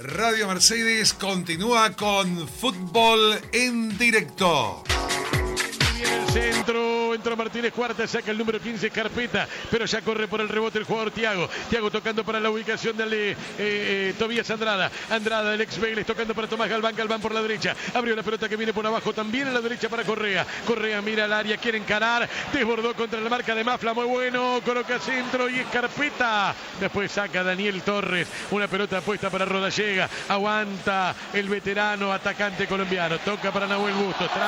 Radio Mercedes continúa con fútbol en directo. El centro, entró Martínez Cuarta, saca el número 15 Carpeta, pero ya corre por el rebote el jugador Thiago tocando para la ubicación de Tobías Andrada, el ex Vélez tocando para Tomás Galván por la derecha, abrió la pelota que viene por abajo, también a la derecha para Correa mira al área, quiere encarar, desbordó contra la marca de Mafla, muy bueno, coloca centro y es Carpeta, después saca Daniel Torres, una pelota puesta para Rodallega, aguanta el veterano atacante colombiano, toca para Nahuel Bustos.